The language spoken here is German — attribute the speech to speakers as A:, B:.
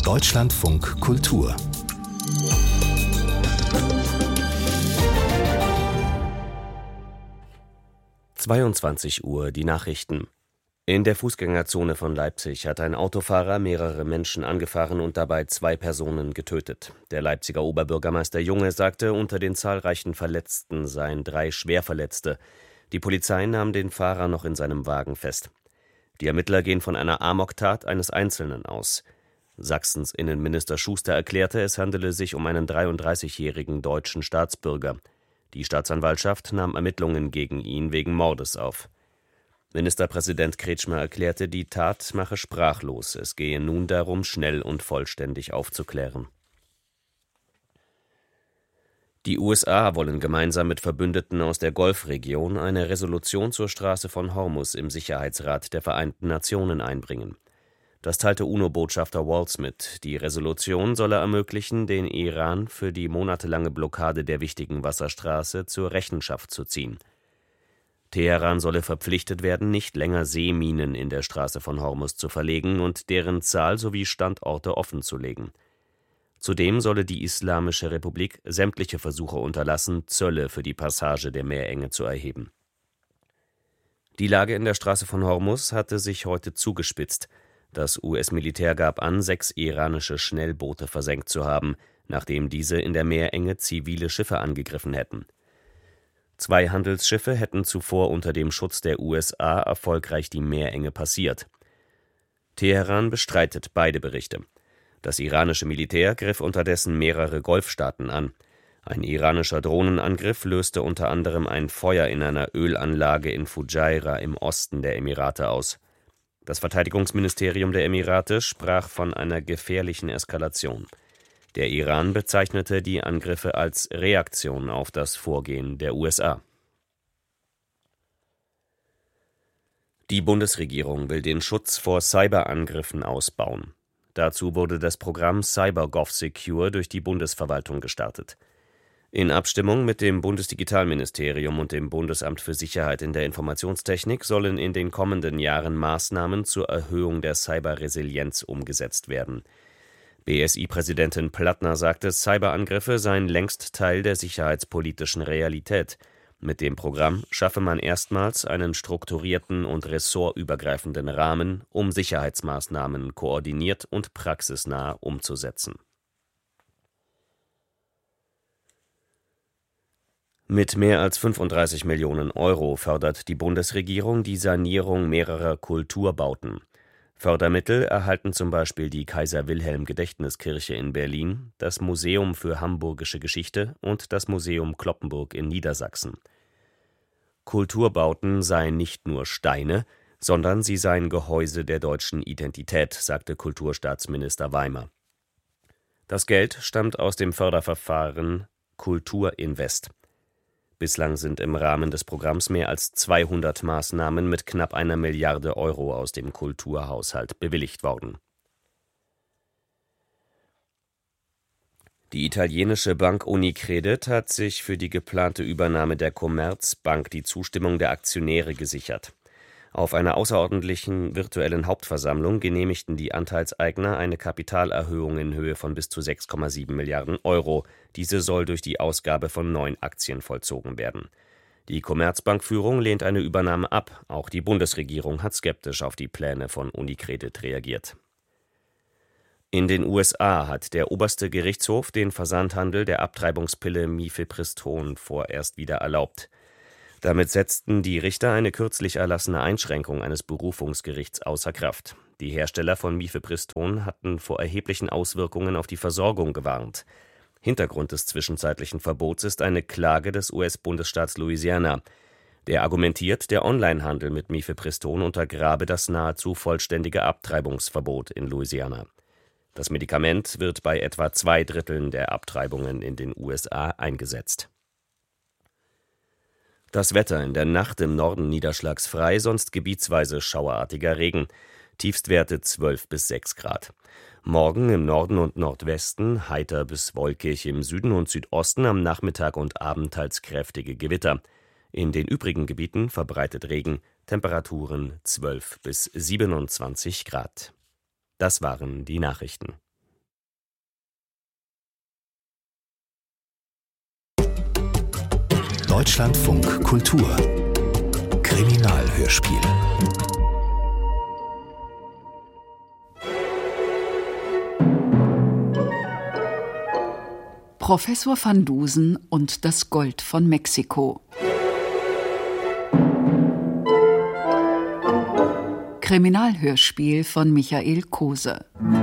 A: Deutschlandfunk Kultur
B: 22 Uhr, die Nachrichten. In der Fußgängerzone von Leipzig hat ein Autofahrer mehrere Menschen angefahren und dabei 2 Personen getötet. Der Leipziger Oberbürgermeister Junge sagte, unter den zahlreichen Verletzten seien 3 Schwerverletzte. Die Polizei nahm den Fahrer noch in seinem Wagen fest. Die Ermittler gehen von einer Amoktat eines Einzelnen aus. Sachsens Innenminister Schuster erklärte, es handele sich um einen 33-jährigen deutschen Staatsbürger. Die Staatsanwaltschaft nahm Ermittlungen gegen ihn wegen Mordes auf. Ministerpräsident Kretschmer erklärte, die Tat mache sprachlos. Es gehe nun darum, schnell und vollständig aufzuklären. Die USA wollen gemeinsam mit Verbündeten aus der Golfregion eine Resolution zur Straße von Hormuz im Sicherheitsrat der Vereinten Nationen einbringen. Das teilte UNO-Botschafter Waltz mit. Die Resolution solle ermöglichen, den Iran für die monatelange Blockade der wichtigen Wasserstraße zur Rechenschaft zu ziehen. Teheran solle verpflichtet werden, nicht länger Seeminen in der Straße von Hormuz zu verlegen und deren Zahl sowie Standorte offenzulegen. Zudem solle die Islamische Republik sämtliche Versuche unterlassen, Zölle für die Passage der Meerenge zu erheben. Die Lage in der Straße von Hormuz hatte sich heute zugespitzt. Das US-Militär gab an, 6 iranische Schnellboote versenkt zu haben, nachdem diese in der Meerenge zivile Schiffe angegriffen hätten. 2 Handelsschiffe hätten zuvor unter dem Schutz der USA erfolgreich die Meerenge passiert. Teheran bestreitet beide Berichte. Das iranische Militär griff unterdessen mehrere Golfstaaten an. Ein iranischer Drohnenangriff löste unter anderem ein Feuer in einer Ölanlage in Fujairah im Osten der Emirate aus. Das Verteidigungsministerium der Emirate sprach von einer gefährlichen Eskalation. Der Iran bezeichnete die Angriffe als Reaktion auf das Vorgehen der USA. Die Bundesregierung will den Schutz vor Cyberangriffen ausbauen. Dazu wurde das Programm CyberGovSecure durch die Bundesverwaltung gestartet. In Abstimmung mit dem Bundesdigitalministerium und dem Bundesamt für Sicherheit in der Informationstechnik sollen in den kommenden Jahren Maßnahmen zur Erhöhung der Cyberresilienz umgesetzt werden. BSI-Präsidentin Plattner sagte, Cyberangriffe seien längst Teil der sicherheitspolitischen Realität. Mit dem Programm schaffe man erstmals einen strukturierten und ressortübergreifenden Rahmen, um Sicherheitsmaßnahmen koordiniert und praxisnah umzusetzen. Mit mehr als 35 Millionen Euro fördert die Bundesregierung die Sanierung mehrerer Kulturbauten. Fördermittel erhalten zum Beispiel die Kaiser-Wilhelm-Gedächtniskirche in Berlin, das Museum für Hamburgische Geschichte und das Museum Cloppenburg in Niedersachsen. Kulturbauten seien nicht nur Steine, sondern sie seien Gehäuse der deutschen Identität, sagte Kulturstaatsminister Weimer. Das Geld stammt aus dem Förderverfahren Kulturinvest. Bislang sind im Rahmen des Programms mehr als 200 Maßnahmen mit knapp 1 Milliarde Euro aus dem Kulturhaushalt bewilligt worden. Die italienische Bank Unicredit hat sich für die geplante Übernahme der Commerzbank die Zustimmung der Aktionäre gesichert. Auf einer außerordentlichen virtuellen Hauptversammlung genehmigten die Anteilseigner eine Kapitalerhöhung in Höhe von bis zu 6,7 Milliarden Euro. Diese soll durch die Ausgabe von 9 Aktien vollzogen werden. Die Commerzbank-Führung lehnt eine Übernahme ab. Auch die Bundesregierung hat skeptisch auf die Pläne von Unicredit reagiert. In den USA hat der oberste Gerichtshof den Versandhandel der Abtreibungspille Mifepriston vorerst wieder erlaubt. Damit setzten die Richter eine kürzlich erlassene Einschränkung eines Berufungsgerichts außer Kraft. Die Hersteller von Mifepriston hatten vor erheblichen Auswirkungen auf die Versorgung gewarnt. Hintergrund des zwischenzeitlichen Verbots ist eine Klage des US-Bundesstaats Louisiana. Der argumentiert, der Onlinehandel mit Mifepriston untergrabe das nahezu vollständige Abtreibungsverbot in Louisiana. Das Medikament wird bei etwa 2/3 der Abtreibungen in den USA eingesetzt. Das Wetter: in der Nacht im Norden niederschlagsfrei, sonst gebietsweise schauerartiger Regen. Tiefstwerte 12 bis 6 Grad. Morgen im Norden und Nordwesten heiter bis wolkig, im Süden und Südosten am Nachmittag und Abend teils kräftige Gewitter. In den übrigen Gebieten verbreitet Regen, Temperaturen 12 bis 27 Grad. Das waren die Nachrichten.
A: Deutschlandfunk Kultur Kriminalhörspiel.
C: Professor van Dusen und das Gold von Mexiko. Kriminalhörspiel von Michael Kose.